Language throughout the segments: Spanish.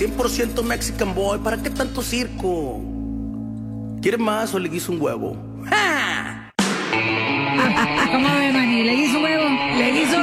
100% Mexican boy, ¿para qué tanto circo? ¿Quieres más o le guiso un huevo? ¡Ja! ¿Cómo ve, Manny? ¿Le guiso un huevo? Le guiso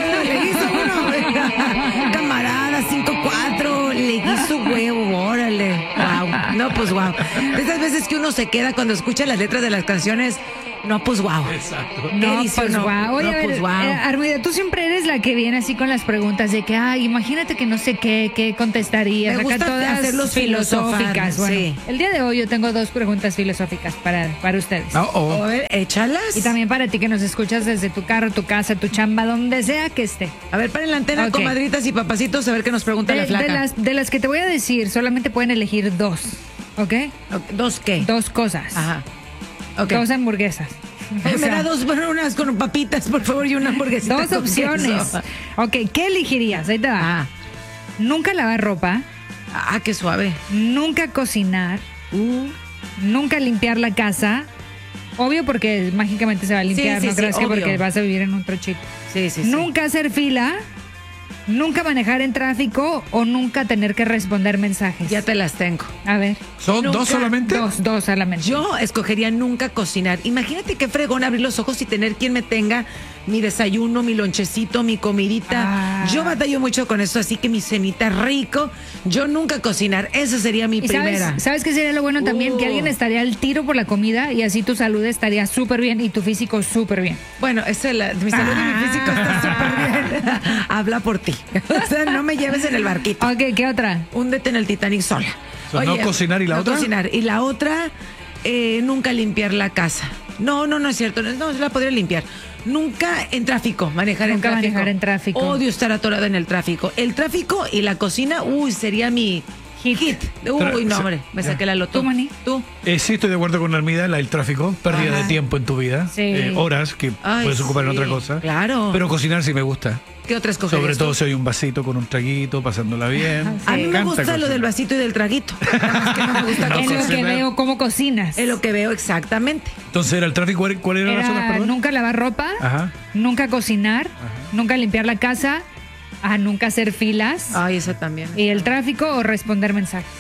uno. Camarada, 5-4. Le guiso huevo, órale. Wow. No, pues wow. De esas veces que uno se queda cuando escucha las letras de las canciones. No, pues wow. Exacto. No, pues guau. Oye, no, a ver, pues, wow. Armida, tú siempre eres la que viene así con las preguntas de que, ay, imagínate que no sé qué contestarías. Me gusta todas hacerlos filosóficas. filosofar, Bueno, sí. el día de hoy yo tengo 2 preguntas filosóficas para ustedes. A ver, échalas. Y también para ti que nos escuchas desde tu carro, tu casa, tu chamba, donde sea que esté. A ver, paren la antena, Ok. comadritas y papacitos, a ver qué nos pregunta la flaca. De las que te voy a decir, solamente pueden elegir 2, ¿ok? ¿Dos qué? 2 cosas. Ajá. Ok. 2 hamburguesas. O Me sea, da 2, bueno, unas con papitas, por favor, y una hamburguesita 2 con opciones. queso. Ok, ¿qué elegirías? Ahí te va. Ah, Nunca lavar ropa, qué suave. nunca cocinar, nunca limpiar la casa. Obvio porque mágicamente se va a limpiar, Sí, no sí, creas sí, que obvio. porque vas a vivir en un trochito. Sí, sí, sí. Nunca hacer fila, nunca manejar en tráfico o nunca tener que responder mensajes. Ya te las tengo. A ver, ¿Son Nunca 2 solamente? 2 solamente. Yo escogería nunca cocinar. Imagínate qué fregón abrir los ojos y tener quien me tenga mi desayuno, mi lonchecito, mi comidita. Yo batallo mucho con eso, así que mi cenita rico. Yo nunca cocinar. Esa sería mi ¿Y primera. sabes qué sería lo bueno también? Que alguien estaría al tiro por la comida y así tu salud estaría súper bien y tu físico súper bien. Bueno, mi salud y mi físico está súper bien. Habla por ti. O sea, no me lleves en el barquito. Ok, ¿qué otra? Húndete en el Titanic sola. No cocinar, ¿y la no otra? Cocinar. Y la otra, nunca limpiar la casa. No es cierto. No, la podría limpiar. Nunca en tráfico, manejar Nunca en tráfico. manejar en tráfico. Odio estar atorada en el tráfico. El tráfico y la cocina, sería mi hit. Uy, no, hombre, me saqué la loto. ¿Tú, Manny? ¿Tú? Sí, estoy de acuerdo con Armida, el tráfico, pérdida Ajá. de tiempo en tu vida, Sí. horas que Ay, puedes ocupar en sí, otra cosa. claro. Pero cocinar sí me gusta. ¿Qué otra escogerías Sobre todo tú? si hay un vasito con un traguito, pasándola bien. A mí me encanta gusta lo cocinar. del vasito y del traguito. Nada más que no me gusta No, En lo que cocinar. veo cómo cocinas. Es lo que veo exactamente. Entonces, ¿era el tráfico? ¿Cuál era las otras, Era perdón? nunca lavar ropa, Ajá. nunca cocinar, nunca limpiar la casa, nunca hacer filas Ay, esa también. y el tráfico o responder mensajes.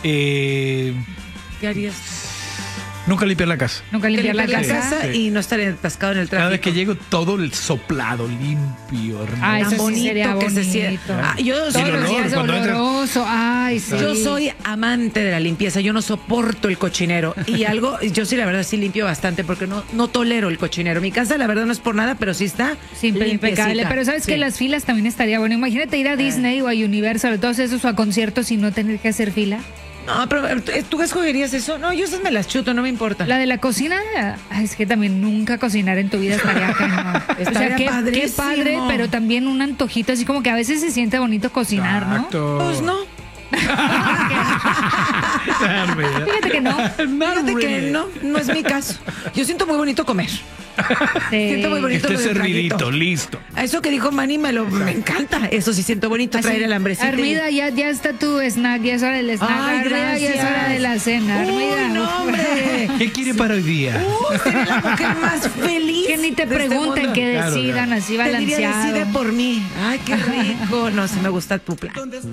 Eh, ¿Qué harías? nunca limpiar la casa. Nunca limpiar la casa. Sí. y no estar atascado en el tráfico. Cada vez que llego, todo el soplado, limpio, hermoso. Ay, Tan eso sí sería bonito que se siente. bonito. Yo Todos soy, el los olor, días cuando entras- oloroso. Ay, sí. yo soy amante de la limpieza. Yo no soporto el cochinero. Y yo sí, la verdad, sí limpio bastante porque no tolero el cochinero. Mi casa, la verdad, no es por nada, pero sí está Siempre limpiecita. impecable. Pero sabes Sí. que las filas también estaría bueno. Imagínate ir a Disney o a Universal, todos esos o a conciertos y no tener que hacer fila. No, pero ¿tú escogerías eso? No, yo esas me las chuto, no me importa. La de la cocina, es que también nunca cocinar en tu vida estaría cañón. Estaría qué padrísimo. padre, pero también un antojito, así como que a veces se siente bonito cocinar, ¿no? Exacto. Pues no. Armida. Fíjate que no. Fíjate que no es mi caso. Yo siento muy bonito comer. Siento muy Que bonito. esté lo del servidito, traguito. listo. A eso que dijo Manny me encanta. Eso sí siento bonito, traer el hambrecito. Armida, ya está tu snack, ya es hora del snack. Ay, Armida, ya es gracias. hora de la cena. Armida. Uy, no, hombre. ¿Qué quiere para hoy día? Seré la mujer más feliz. Que ni te de este pregunten, mundo. que Claro, decidan claro. así Te diría, balanceado. decide por mí. Ay, qué rico. No, sí me gusta tu plan.